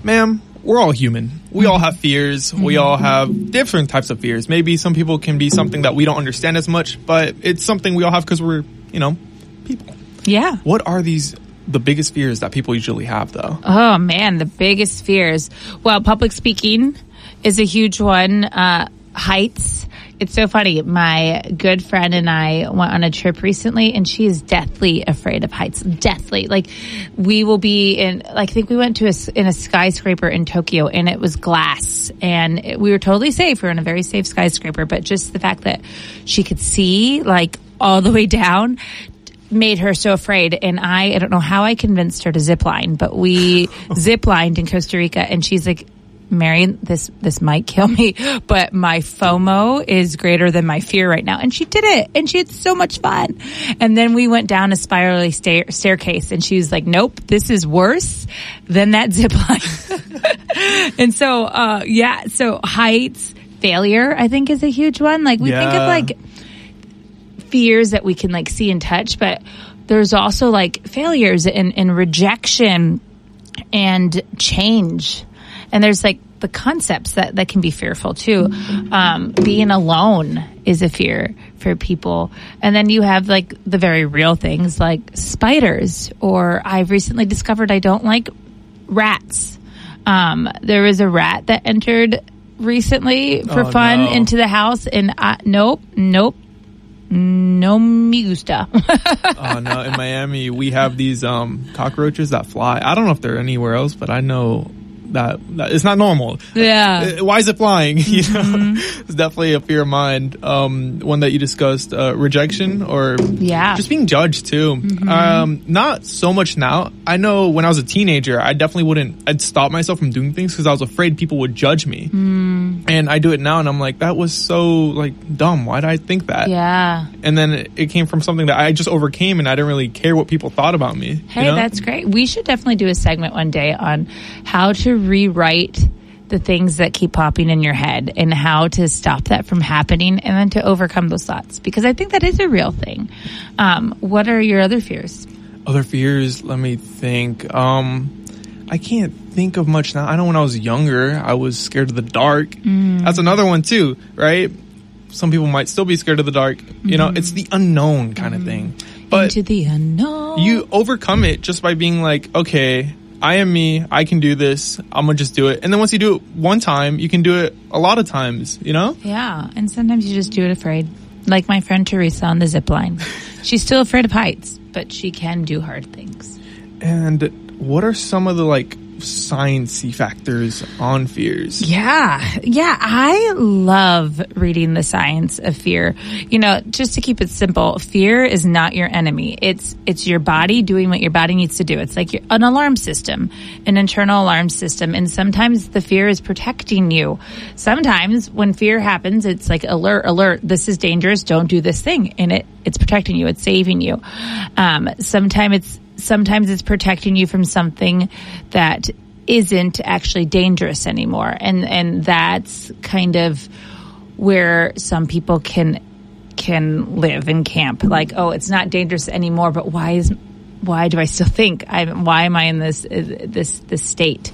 ma'am, we're all human. We all have fears. We all have different types of fears. Maybe some people can be something that we don't understand as much, but it's something we all have because we're, people. Yeah. What are the biggest fears that people usually have, though? Oh, man, the biggest fears. Well, public speaking is a huge one. Heights. It's so funny. My good friend and I went on a trip recently, and she is deathly afraid of heights. Deathly. Like, we will be in, I think we went to in a skyscraper in Tokyo, and it was glass, and we were totally safe. We were in a very safe skyscraper, but just the fact that she could see, all the way down made her so afraid. And I don't know how I convinced her to zip line, but we zip lined in Costa Rica, and she's like, Mary, this might kill me, but my FOMO is greater than my fear right now. And she did it, and she had so much fun. And then we went down a spirally staircase, and she was like, nope, this is worse than that zip line. And so, so heights, failure, I think, is a huge one. Think of fears that we can see and touch, but there's also failures and rejection and change. And there's the concepts that can be fearful too. Being alone is a fear for people. And then you have the very real things like spiders, or I've recently discovered I don't like rats. There was a rat that entered recently for fun into the house, and nope. No me gusta. Oh no, in Miami we have these cockroaches that fly. I don't know if they're anywhere else, but I know that it's not normal. Yeah. Why is it flying? It's definitely a fear of mine. One that you discussed, rejection or just being judged too. Not so much now. I know when I was a teenager, I definitely I'd stop myself from doing things because I was afraid people would judge me. And I do it now, and I'm like, that was so dumb. Why did I think that? Yeah. And then it came from something that I just overcame, and I didn't really care what people thought about me. Hey, that's great. We should definitely do a segment one day on how to rewrite the things that keep popping in your head and how to stop that from happening, and then to overcome those thoughts, because I think that is a real thing. What are your other fears? Other fears? Let me think. I can't think of much now. I know when I was younger, I was scared of the dark. That's another one too, right? Some people might still be scared of the dark. It's the unknown kind of thing. But into the unknown. You overcome it just by being like, okay, I am me. I can do this. I'm going to just do it. And then once you do it one time, you can do it a lot of times, Yeah. And sometimes you just do it afraid. Like my friend Teresa on the zip line. She's still afraid of heights, but she can do hard things. And what are some of the science-y factors on fears? Yeah, I love reading the science of fear. Just to keep it simple, fear is not your enemy. It's your body doing what your body needs to do. It's like an alarm system, an internal alarm system, and sometimes the fear is protecting you. Sometimes when fear happens, it's like alert, this is dangerous, don't do this thing, and it's protecting you, it's saving you. Sometimes it's protecting you from something that isn't actually dangerous anymore. And that's kind of where some people can live and camp. It's not dangerous anymore, but why do I still think why am I in this state?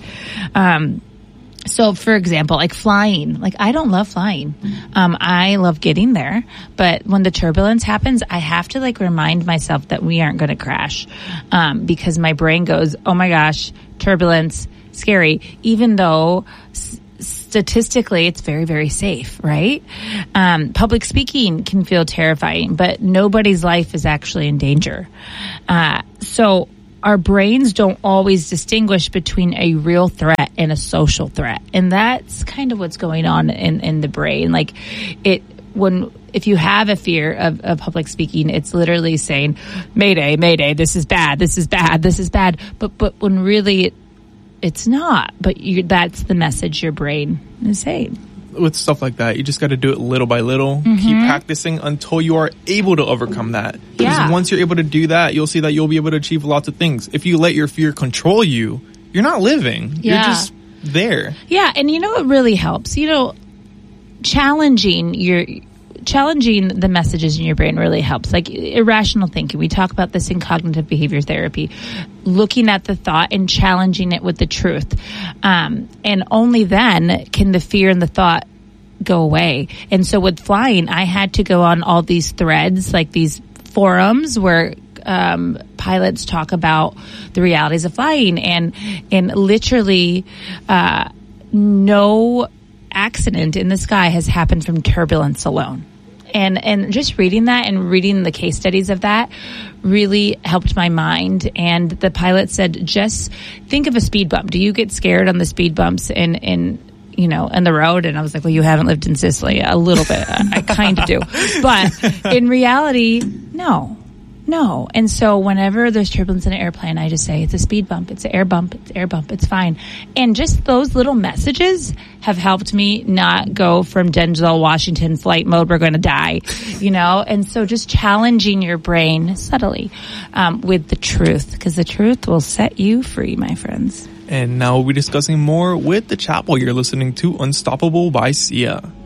So, for example, flying. I don't love flying. I love getting there. But when the turbulence happens, I have to, remind myself that we aren't going to crash. Because my brain goes, oh my gosh, turbulence, scary. Even though statistically it's very, very safe, right? Public speaking can feel terrifying, but nobody's life is actually in danger. So our brains don't always distinguish between a real threat and a social threat. And that's kind of what's going on in the brain. If you have a fear of public speaking, it's literally saying, Mayday, Mayday, this is bad, this is bad, this is bad. But when really it's not. But that's the message your brain is saying. With stuff like that, you just got to do it little by little. Keep practicing until you are able to overcome that. Because once you're able to do that, you'll see that you'll be able to achieve lots of things. If you let your fear control you, you're not living. You're just there. Yeah, and what really helps? Challenging challenging the messages in your brain really helps. Like irrational thinking. We talk about this in cognitive behavior therapy. Looking at the thought and challenging it with the truth. And only then can the fear and the thought go away. And so with flying, I had to go on all these threads, like these forums where pilots talk about the realities of flying, and literally no accident in the sky has happened from turbulence alone. And just reading that and reading the case studies of that really helped my mind. And the pilot said, just think of a speed bump. Do you get scared on the speed bumps in the road? And I was like, well, you haven't lived in Sicily. A little bit. I kind of do. But in reality, no. And so whenever there's turbulence in an airplane, I just say, it's a speed bump, it's an air bump, it's fine. And just those little messages have helped me not go from Denzel Washington flight mode, we're going to die, And so just challenging your brain subtly with the truth, because the truth will set you free, my friends. And now we'll be discussing more with The Chapel. You're listening to Unstoppable by Sia.